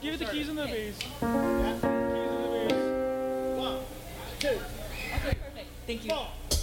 Give it the keys on the base. Yeah. Keys on the base. 1, 2, Okay, perfect. Thank you. 4.